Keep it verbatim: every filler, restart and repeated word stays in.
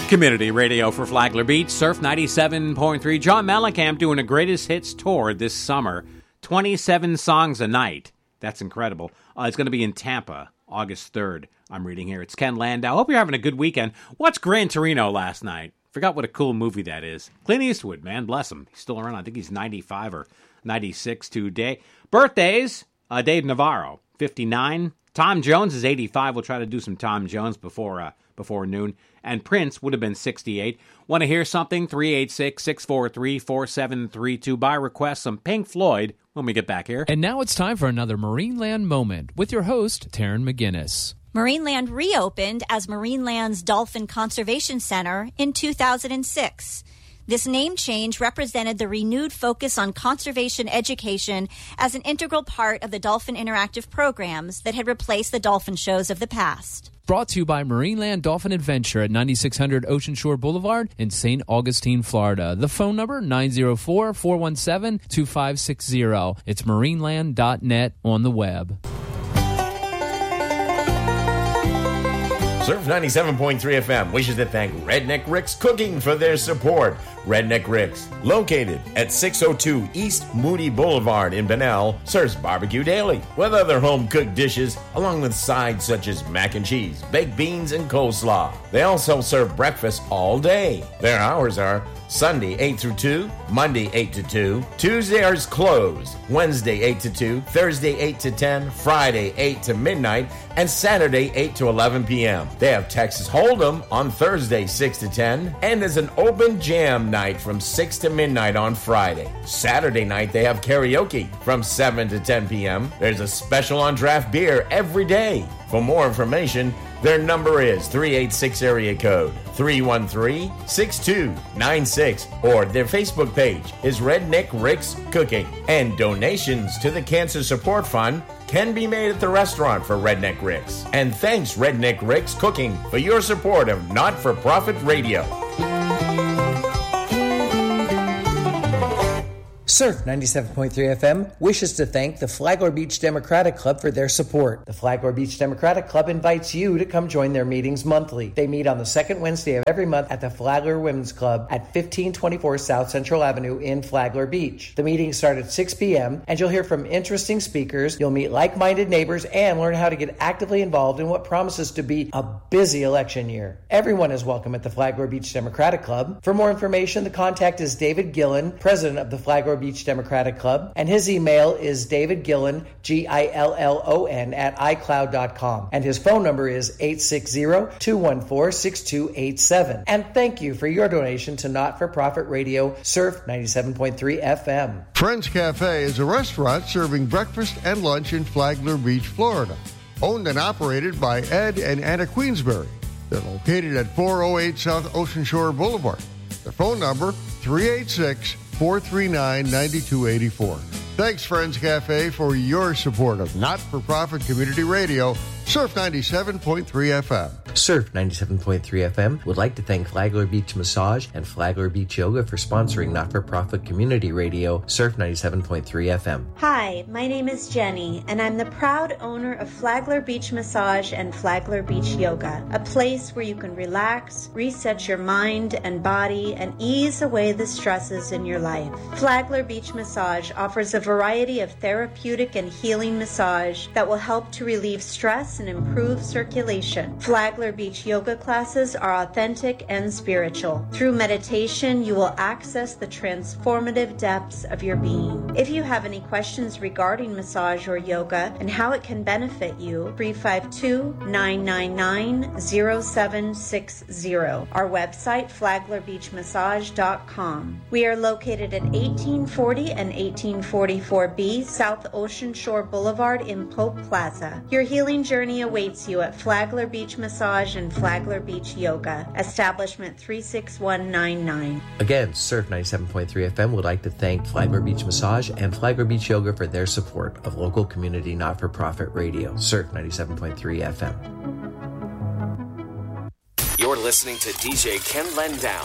Community radio for Flagler Beach, Surf ninety-seven point three. John Mellencamp doing a greatest hits tour this summer. twenty-seven songs a night. That's incredible. Uh, it's going to be in Tampa, August third. I'm reading here. It's Ken Landau. Hope you're having a good weekend. Watched Gran Torino last night. Forgot what a cool movie that is. Clint Eastwood, man, bless him. He's still around. I think he's ninety-five or ninety-six today. Birthdays, uh, Dave Navarro, fifty-nine. Tom Jones is eighty-five. We'll try to do some Tom Jones before uh, before noon. And Prince would have been sixty-eight. Want to hear something? three eight six, six four three, four seven three two. By request, some Pink Floyd when we get back here. And now it's time for another Marineland Moment with your host, Taryn McGinnis. Marineland reopened as Marineland's Dolphin Conservation Center in two thousand six. This name change represented the renewed focus on conservation education as an integral part of the Dolphin Interactive programs that had replaced the dolphin shows of the past. Brought to you by Marineland Dolphin Adventure at ninety-six hundred Ocean Shore Boulevard in Saint Augustine, Florida. The phone number, nine oh four, four one seven, two five six zero. It's marineland dot net on the web. Surf ninety-seven point three F M wishes to thank Redneck Rick's Cooking for their support. Redneck Rick's, located at six oh two East Moody Boulevard in Bunnell, serves barbecue daily with other home-cooked dishes, along with sides such as mac and cheese, baked beans, and coleslaw. They also serve breakfast all day. Their hours are Sunday eight through two, Monday eight to two, Tuesday is closed, Wednesday eight to two, Thursday eight to ten, Friday eight to midnight, and Saturday eight to eleven p.m. They have Texas Hold'em on Thursday six to ten, and there's an open jam night from six to midnight on Friday. Saturday night they have karaoke from seven to ten p.m. There's a special on draft beer every day. For more information, their number is three eight six area code three one three, six two nine six, or their Facebook page is Redneck Rick's Cooking. And donations to the Cancer Support Fund can be made at the restaurant for Redneck Rick's. And thanks, Redneck Rick's Cooking, for your support of not-for-profit radio. Surf ninety-seven point three F M wishes to thank the Flagler Beach Democratic Club for their support. The Flagler Beach Democratic Club invites you to come join their meetings monthly. They meet on the second Wednesday of every month at the Flagler Women's Club at fifteen twenty-four South Central Avenue in Flagler Beach. The meetings start at six p.m. and you'll hear from interesting speakers, you'll meet like-minded neighbors, and learn how to get actively involved in what promises to be a busy election year. Everyone is welcome at the Flagler Beach Democratic Club. For more information, the contact is David Gillen, president of the Flagler Beach Democratic Club, and his email is David Gillen, G I L L O N, at i cloud dot com, and his phone number is eight six zero, two one four, six two eight seven. And thank you for your donation to Not-for-Profit Radio, Surf ninety-seven point three F M. Friends Cafe is a restaurant serving breakfast and lunch in Flagler Beach, Florida. Owned and operated by Ed and Anna Queensberry. They're located at four oh eight South Ocean Shore Boulevard. Their phone number, three eight six, four three nine, nine two eight four. Thanks, Friends Cafe, for your support of not-for-profit community radio, Surf ninety-seven point three F M. Surf ninety-seven point three F M would like to thank Flagler Beach Massage and Flagler Beach Yoga for sponsoring not-for-profit community radio, Surf ninety-seven point three F M. Hi, my name is Jenny, and I'm the proud owner of Flagler Beach Massage and Flagler Beach Yoga, a place where you can relax, reset your mind and body, and ease away the stresses in your life. Flagler Beach Massage offers a variety of therapeutic and healing massage that will help to relieve stress and improve circulation. Flagler Beach yoga classes are authentic and spiritual. Through meditation, you will access the transformative depths of your being. If you have any questions regarding massage or yoga and how it can benefit you, three five two, nine nine nine, zero seven six zero. Our website, flagler beach massage dot com. We are located at eighteen forty and eighteen forty-four B South Ocean Shore Boulevard in Pope Plaza. Your healing journey awaits you at Flagler Beach Massage and Flagler Beach Yoga, establishment three six one nine nine. Again, Surf ninety-seven point three F M would like to thank Flagler Beach Massage and Flagler Beach Yoga for their support of local community not-for-profit radio, Surf ninety-seven point three F M. You're listening to D J Ken Landau